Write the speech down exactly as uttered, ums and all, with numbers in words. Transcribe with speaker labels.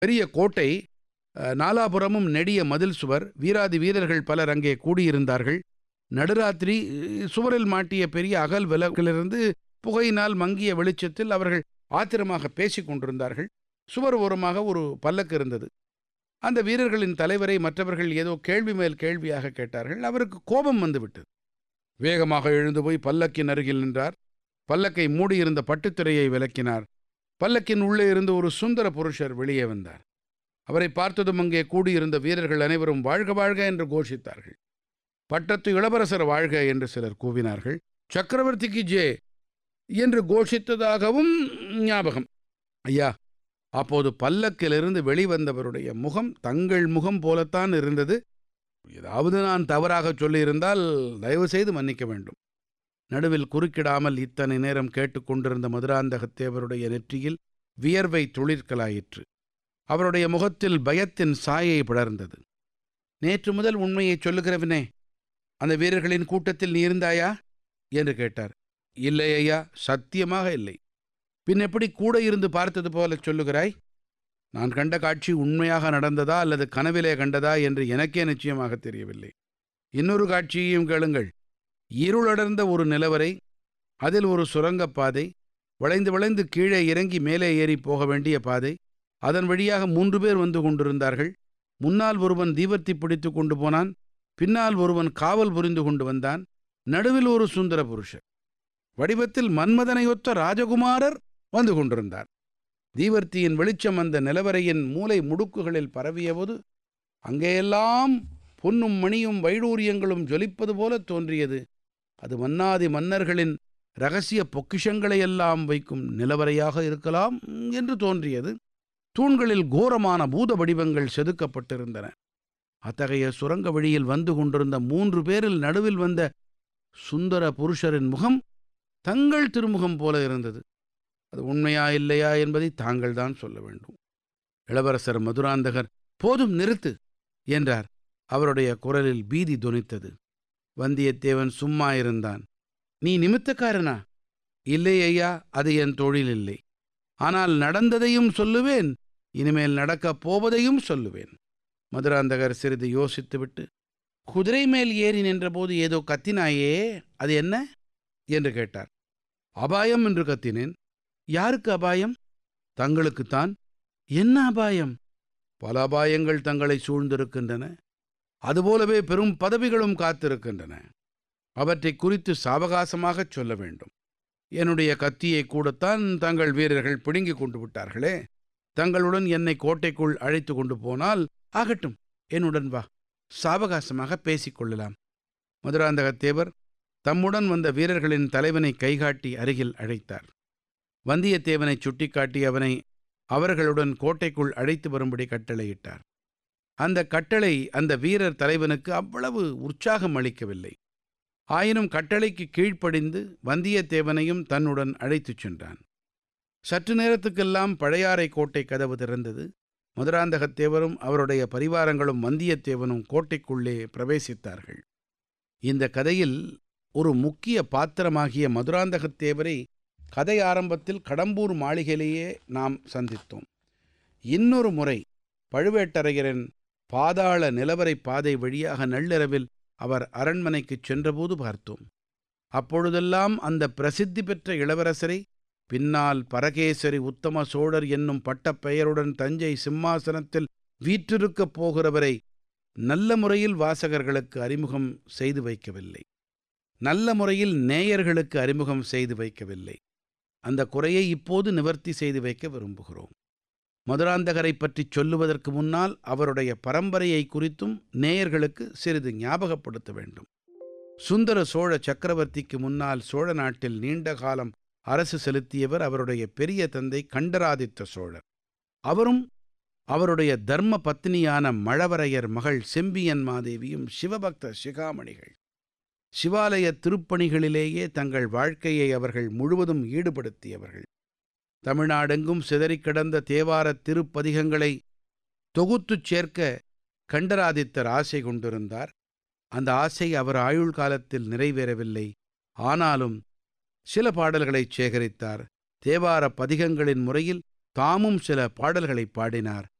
Speaker 1: பெரிய கோட்டை, அ நாலாபுறமும் நெடிய மதில் சுவர். வீராதி வீரர்கள் பலர் அங்கே கூடியிருந்தார்கள். நடுராத்திரி சுவரில் மாட்டிய பெரிய அகல் விளக்கிலிருந்து புகையினால் மங்கிய வெளிச்சத்தில் அவர்கள் ஆத்திரமாக பேசிக் கொண்டிருந்தார்கள். சுவர் ஓரமாக ஒரு பல்லக்கு இருந்தது. அந்த வீரர்களின் தலைவரை மற்றவர்கள் ஏதோ கேள்வி மேல் கேள்வியாக கேட்டார்கள். அவருக்கு கோபம் வந்துவிட்டது. வேகமாக எழுந்து போய் பல்லக்கின் அருகில் நின்றார். பல்லக்கை மூடியிருந்த பட்டுத்திரையை விலக்கினார். பல்லக்கின் உள்ளே இருந்து ஒரு சுந்தர புருஷர் வெளியே வந்தார். அவரை பார்த்ததும் அங்கே கூடியிருந்த வீரர்கள் அனைவரும் வாழ்க வாழ்க என்று கோஷித்தார்கள். பட்டத்து இளவரசர் வாழ்க என்று சிலர் கூவினார்கள். சக்கரவர்த்திக்கு ஜே என்று கோஷித்ததாகவும் ஞாபகம். ஐயா, அப்போது பல்லக்கிலிருந்து வெளிவந்தவருடைய முகம் தங்கள் முகம் போலத்தான் இருந்தது. ஏதாவது நான் தவறாக சொல்லியிருந்தால் தயவு செய்து மன்னிக்க வேண்டும். நடுவில் குறுக்கிடாமல் இத்தனை நேரம் கேட்டுக்கொண்டிருந்த மதுராந்தகத்தேவருடைய நெற்றியில் வியர்வை துளிர்க்கலாயிற்று. அவருடைய முகத்தில் பயத்தின் சாயை படர்ந்தது. நேற்று முதல் உண்மையை சொல்லுகிறவனே, அந்த வீரர்களின் கூட்டத்தில் நீ இருந்தாயா என்று கேட்டார். இல்லை ஐயா, சத்தியமாக இல்லை. பின் எப்படி கூட இருந்து பார்த்தது போல சொல்லுகிறாய்? நான் கண்ட காட்சி உண்மையாக நடந்ததா அல்லது கனவிலே கண்டதா என்று எனக்கே நிச்சயமாக தெரியவில்லை. இன்னொரு காட்சியையும் கேளுங்கள். இருளடர்ந்த ஒரு நிலவரை, அதில் ஒரு சுரங்கப்பாதை, வளைந்து வளைந்து கீழே இறங்கி மேலே ஏறி போக வேண்டிய பாதை. அதன் வழியாக மூன்று பேர் வந்து கொண்டிருந்தார்கள். முன்னால் ஒருவன் தீவர்த்தி பிடித்து கொண்டு போனான். பின்னால் ஒருவன் காவல் புரிந்து கொண்டு வந்தான். நடுவில் ஒரு சுந்தர புருஷர் வடிவத்தில் மன்மதனையொத்த ராஜகுமாரர் வந்து கொண்டிருந்தார். தீவர்த்தியின் வெளிச்சம் அந்த நிலவரையின் மூலை முடுக்குகளில் பரவியபோது அங்கேயெல்லாம் பொன்னும் மணியும் வைடூரியங்களும் ஜொலிப்பது போல தோன்றியது. அது மன்னாதி மன்னர்களின் இரகசிய பொக்கிஷங்களையெல்லாம் வைக்கும் நிலவரையாக இருக்கலாம் என்று தோன்றியது. தூண்களில் கோரமான பூத வடிவங்கள் செதுக்கப்பட்டிருந்தன. அத்தகைய சுரங்க வழியில் வந்து கொண்டிருந்த மூன்று பேரில் நடுவில் வந்த சுந்தர புருஷரின் முகம் தங்கள் திருமுகம் போல இருந்தது. அது உண்மையா இல்லையா என்பதை தாங்கள் தான் சொல்ல வேண்டும். இளவரசர் மதுராந்தகர் போதும், நிறுத்து என்றார். அவருடைய குரலில் பீதி தொனித்தது. வந்தியத்தேவன் சும்மா இருந்தான். நீ நிமித்தக்காரனா? இல்லை ஐயா, அது என் தொழில் இல்லை. ஆனால் நடந்ததையும் சொல்லுவேன், இனிமேல் நடக்கப் போவதையும் சொல்லுவேன். மதுராந்தகர் சிறிது யோசித்துவிட்டு, குதிரை மேல் ஏறி நின்றபோது ஏதோ கத்தினாயே, அது என்ன என்று கேட்டார். அபாயம் என்று கத்தினேன். யாருக்கு அபாயம்? தங்களுக்குத்தான். என்ன அபாயம்? பல அபாயங்கள் தங்களை சூழ்ந்திருக்கின்றன. அதுபோலவே பெரும் பதவிகளும் காத்திருக்கின்றன. அவற்றை குறித்து சாவகாசமாகச் சொல்ல வேண்டும். என்னுடைய கத்தியை கூடத்தான் தங்கள் வீரர்கள் பிடுங்கிக் கொண்டு விட்டார்களே. தங்களுடன் என்னை கோட்டைக்குள் அழைத்து கொண்டு போனால் ஆகட்டும், என்னுடன் வா, சாவகாசமாக பேசிக்கொள்ளலாம். மதுராந்தகத்தேவர் தம்முடன் வந்த வீரர்களின் தலைவனை கைகாட்டி அருகில் அழைத்தார். வந்தியத்தேவனை சுட்டிக்காட்டி அவனை அவர்களுடன் கோட்டைக்குள் அழைத்து வரும்படி கட்டளையிட்டார். அந்த கட்டளை அந்த வீரர் தலைவனுக்கு அவ்வளவு உற்சாகம் அளிக்கவில்லை. ஆயினும் கட்டளைக்கு கீழ்ப்படிந்து வந்தியத்தேவனையும் தன்னுடன் அழைத்துச் சென்றான். சற்று நேரத்துக்கெல்லாம் பழையாறை கோட்டை கதவு திறந்தது. மதுராந்தகத்தேவரும் அவருடைய பரிவாரங்களும் வந்தியத்தேவனும் கோட்டைக்குள்ளே பிரவேசித்தார்கள். இந்த கதையில் ஒரு முக்கிய பாத்திரமாகிய மதுராந்தகத்தேவரை கதை ஆரம்பத்தில் கடம்பூர் மாளிகையிலேயே நாம் சந்தித்தோம். இன்னொரு முறை பழுவேட்டரையரின் பாதாள நிலவரை பாதை வழியாக நள்ளிரவில் அவர் அரண்மனைக்குச் சென்றபோது பார்த்தோம். அப்பொழுதெல்லாம் அந்த பிரசித்தி பெற்ற இளவரசரை பின்னால் பரகேசரி உத்தம சோழர் என்னும் பட்டப்பெயருடன் தஞ்சை சிம்மாசனத்தில் வீற்றிருக்கப் போகிறவரை நல்ல முறையில் வாசகர்களுக்கு அறிமுகம் செய்து வைக்கவில்லை. நல்ல முறையில் நேயர்களுக்கு அறிமுகம் செய்து வைக்கவில்லை. அந்த குறையை இப்போது நிவர்த்தி செய்து வைக்க விரும்புகிறோம். மதுராந்தகரை பற்றி சொல்லுவதற்கு முன்னால் அவருடைய பரம்பரையை குறித்தும் நேயர்களுக்கு சிறிது ஞாபகப்படுத்த வேண்டும். சுந்தர சோழ சக்கரவர்த்திக்கு முன்னால் சோழ நாட்டில் நீண்ட காலம் அரசு செலுத்தியவர் அவருடைய பெரிய தந்தை கண்டராதித்த சோழர். அவரும் அவருடைய தர்ம பத்னியான மழவரையர் மகள் செம்பியன் மாதேவியும் சிவபக்த சிகாமணிகள். சிவாலய திருப்பணிகளிலேயே தங்கள் வாழ்க்கையை அவர்கள் முழுவதும் ஈடுபடுத்தியவர்கள். தமிழ்நாடெங்கும் சிதறிக் கிடந்த தேவாரத் திருப்பதிகங்களை தொகுத்துச் சேர்க்க கண்டராதித்தர் ஆசை கொண்டிருந்தார். அந்த ஆசை அவர் ஆயுள் காலத்தில் நிறைவேறவில்லை. ஆனாலும் சில பாடல்களைச் சேகரித்தார். தேவார பதிகங்களின் முறையில் தாமும் சில பாடல்களை பாடினார்.